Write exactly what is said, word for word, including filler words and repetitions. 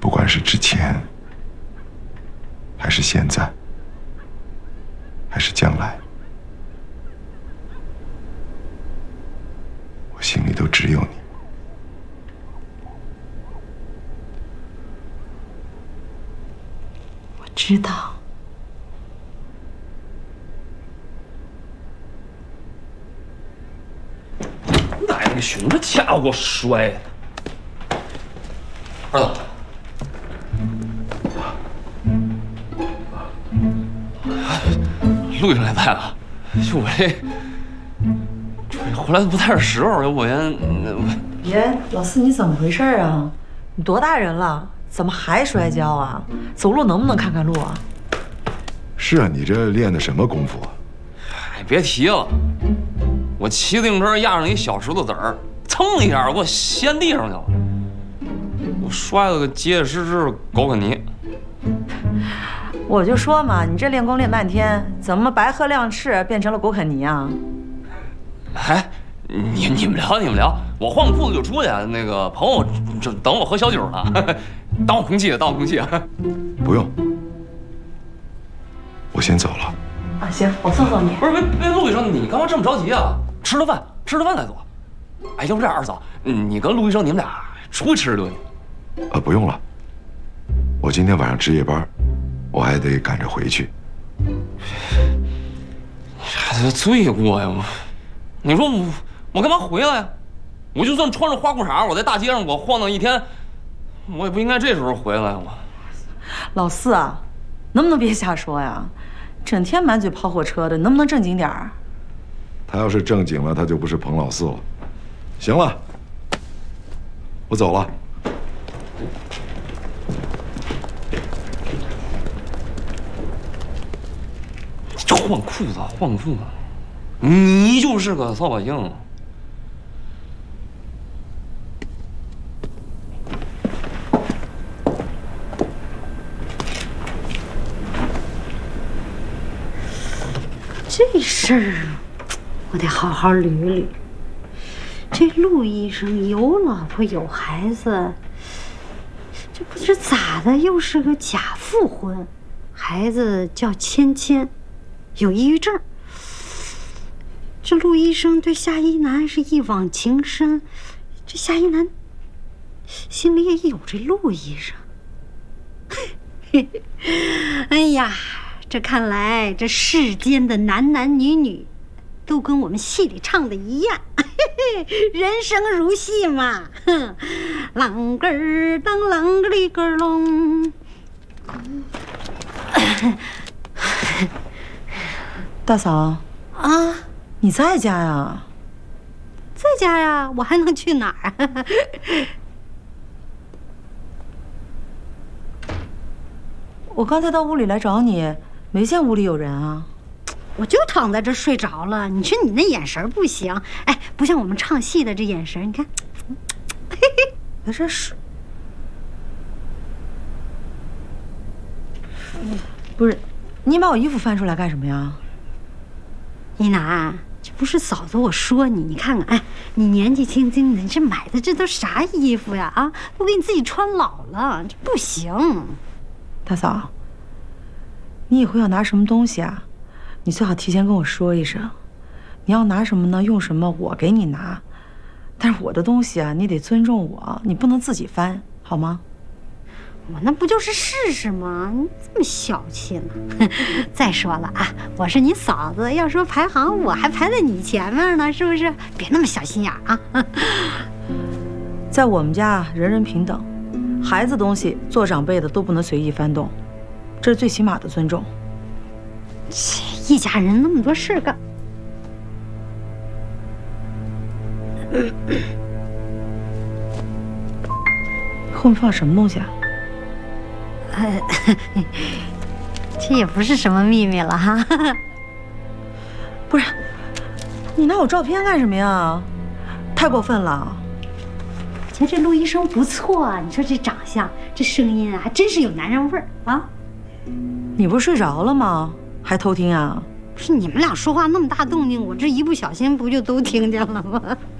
不管是之前，还是现在，还是将来，我心里都只有你。 我知道。 奶奶个熊，这家伙给我摔的！儿子，陆医生来拜了。就我这，这回来不太是时候，要不然…… 爷，老四你怎么回事啊？你多大人了，怎么还摔跤啊？走路能不能看看路啊？ 是啊，你这练的什么功夫啊？ 哎，别提了。 我骑自行车压上一小石头子儿，蹭一下给我掀地上去了，我摔了个结结实实的狗啃泥。 我就说嘛，你这练功练半天，怎么白鹤亮翅变成了狗啃泥啊？ 哎，你你们聊你们聊，我换个裤子就出去。那个朋友就等我喝小酒呢，当我空气，当我空气啊。 不用，我先走了。 啊，行，我送送你。 不是，别别，陆医生，你干嘛这么着急啊？ 吃了饭，吃了饭再走。哎，要不这样，二嫂，你跟陆医生你们俩出去吃顿去。 啊，不用了，我今天晚上值夜班，我还得赶着回去。 你这还罪过呀！我，你说我我干嘛回来呀？我就算穿着花裤衩，我在大街上我晃荡一天，我也不应该这时候回来我。 老四啊，能不能别瞎说呀？整天满嘴跑火车的，能不能正经点儿？ 他要是正经了，他就不是彭老四了。行了，我走了。 换裤子，换裤子，你就是个扫把星。 这事儿。 我得好好捋捋。这陆医生有老婆有孩子，这不知咋的又是个假复婚，孩子叫芊芊，有抑郁症。这陆医生对夏一楠是一往情深，这夏一楠心里也有这陆医生。哎呀，这看来这世间的男男女女。 都跟我们戏里唱的一样，嘿嘿，人生如戏嘛，哼，啷个儿当啷个里个隆。 大嫂啊， 你在家呀？ 在家呀，我还能去哪儿啊？ 我刚才到屋里来找你，没见屋里有人啊。 我就躺在这睡着了，你说你那眼神不行，哎，不像我们唱戏的这眼神，你看，嘿嘿， 这是，不是，你把我衣服翻出来干什么呀？ 一楠，这不是嫂子我说你，你看看，哎，你年纪轻轻的，你这买的这都啥衣服呀？啊，都给你自己穿老了，这不行。 大嫂，你以后要拿什么东西啊？ 你最好提前跟我说一声，你要拿什么呢？用什么我给你拿，但是我的东西啊，你得尊重我，你不能自己翻，好吗？ 我那不就是试试吗？你这么小气呢？再说了啊，我是你嫂子，要说排行，我还排在你前面呢，是不是？别那么小心眼啊！ 在我们家，人人平等，孩子东西做长辈的都不能随意翻动，这是最起码的尊重。 一家人那么多事干， 后面放什么东西啊？ 呃，这也不是什么秘密了哈。 不是，你拿我照片干什么呀？太过分了！ 其实这陆医生不错啊，你说这长相，这声音啊，还真是有男人味儿啊。 你不是睡着了吗？还偷听啊？ 不是你们俩说话那么大动静，我这一不小心不就都听见了吗？